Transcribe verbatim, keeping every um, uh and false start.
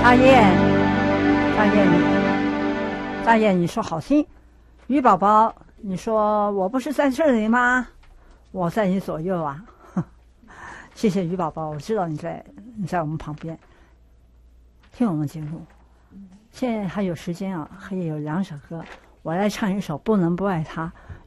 大雁，大雁，大雁，你说好听。于宝宝，你说我不是在这里吗？我在你左右啊。谢谢于宝宝，我知道你在你在我们旁边听我们节目。现在还有时间啊，还有两首歌，我来唱一首《不能不爱他》，